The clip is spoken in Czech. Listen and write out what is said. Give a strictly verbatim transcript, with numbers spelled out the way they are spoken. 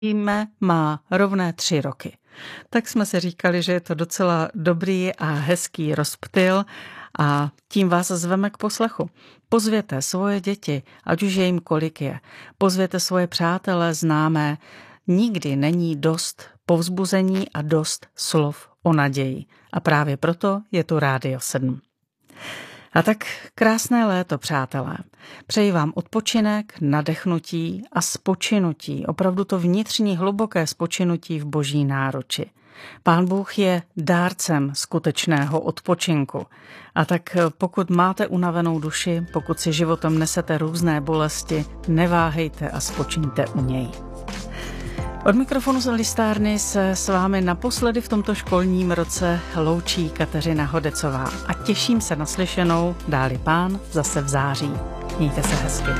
Jíme má rovné tři roky. Tak jsme si říkali, že je to docela dobrý a hezký rozptyl a tím vás zveme k poslechu. Pozvěte svoje děti, ať už je jim kolik je. Pozvěte svoje přátelé, známé. Nikdy není dost povzbuzení a dost slov o naději. A právě proto je tu Rádio sedm. A tak krásné léto, přátelé. Přeji vám odpočinek, nadechnutí a spočinutí. Opravdu to vnitřní hluboké spočinutí v boží náruči. Pán Bůh je dárcem skutečného odpočinku. A tak pokud máte unavenou duši, pokud si životem nesete různé bolesti, neváhejte a spočiňte u něj. Od mikrofonu z listárny se s vámi naposledy v tomto školním roce loučí Kateřina Hodecová a těším se na slyšenou, dáli pán, zase v září. Mějte se hezky.